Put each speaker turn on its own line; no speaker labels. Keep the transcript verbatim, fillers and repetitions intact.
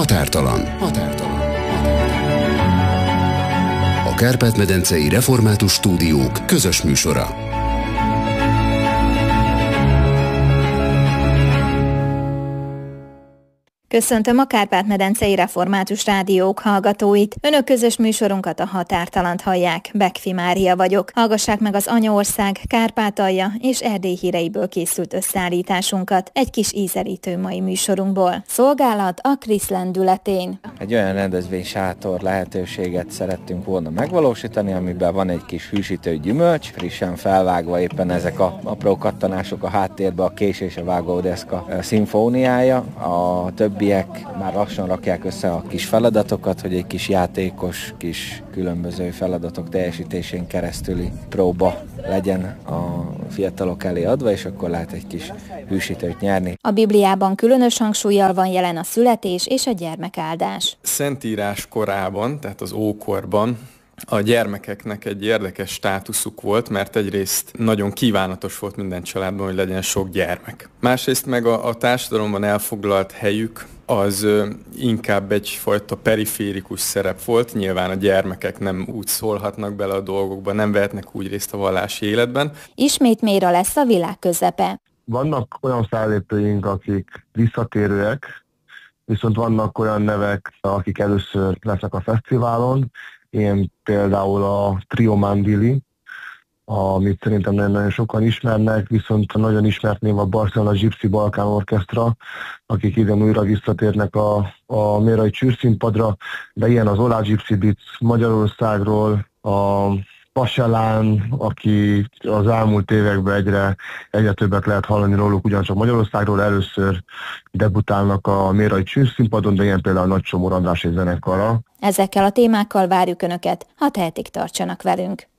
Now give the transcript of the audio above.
Határtalan. Határtalan. A Kárpát-medencei Református Stúdiók közös műsora.
Köszöntöm a Kárpát-medencei Református Rádiók hallgatóit. Önök közös műsorunkat, a Határtalant hallják. Bekfi Mária vagyok. Hallgassák meg az Anyaország, Kárpátalja és Erdély híreiből készült összeállításunkat egy kis ízelítő mai műsorunkból. Szolgálat a Krisz lendületén.
Egy olyan rendezvénysátor lehetőséget szerettünk volna megvalósítani, amiben van egy kis hűsítő gyümölcs, frissen felvágva éppen ezek a apró kattanások a háttérbe, a kés és a vágódeszka szimfóniája. A többi már lassan rakják össze a kis feladatokat, hogy egy kis játékos, kis különböző feladatok teljesítésén keresztüli próba legyen a fiatalok elé adva, és akkor lehet egy kis hűsítőt nyerni.
A Bibliában különös hangsúllyal van jelen a születés és a gyermekáldás.
Szentírás korában, tehát az ókorban a gyermekeknek egy érdekes státuszuk volt, mert egyrészt nagyon kívánatos volt minden családban, hogy legyen sok gyermek. Másrészt meg a, a társadalomban elfoglalt helyük az ö, inkább egyfajta periférikus szerep volt. Nyilván a gyermekek nem úgy szólhatnak bele a dolgokba, nem vehetnek úgy részt a vallási életben.
Ismét mélyre lesz a világ közepe.
Vannak olyan fellépőink, akik visszatérőek, viszont vannak olyan nevek, akik először lesznek a fesztiválon. Ilyen például a Trio Mandili, amit szerintem nagyon sokan ismernek, viszont nagyon ismert név a Barcelona Gypsy Balkán Orchestra, akik idén újra visszatérnek a, a Mérai Csűrszínpadra, de ilyen az Olá Gypsy Beats Magyarországról, a Paselán, aki az elmúlt években egyre, egyre többet lehet hallani róluk, ugyancsak Magyarországról először debutálnak a Mérai Csűrszínpadon, de ilyen például Nagy Csomor András egy zenekarra.
Ezekkel a témákkal várjuk Önöket, ha tehetik, tartsanak velünk.